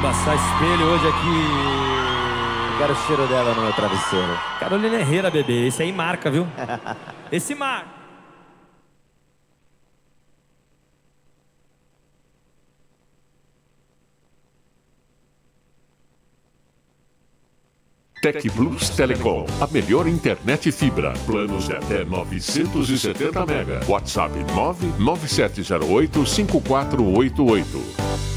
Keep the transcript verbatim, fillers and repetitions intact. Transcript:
passar espelho hoje aqui. Eu quero o cheiro dela no meu travesseiro. Carolina Herrera, bebê. Esse aí marca, viu? Esse marca. Tec Plus Telecom, a melhor internet fibra. Planos de até novecentos e setenta mega. WhatsApp nove nove sete zero oito cinco quatro oito oito.